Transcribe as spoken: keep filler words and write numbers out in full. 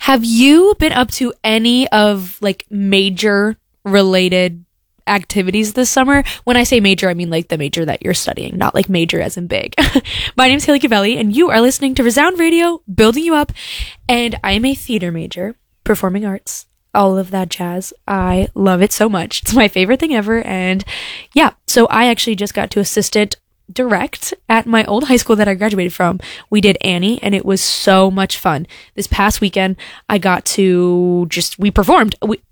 Have you been up to any of like major related activities this summer? When I say major, I mean like the major that you're studying, not like major as in big. My name's Haley Cavelli, and you are listening to Resound Radio, building you up. And I am a theater major, performing arts, all of that jazz. I love it so much. It's my favorite thing ever. And yeah, so I actually just got to assistant direct at my old high school that I graduated from. We did Annie, and it was so much fun. This past weekend, I got to just, we performed. We,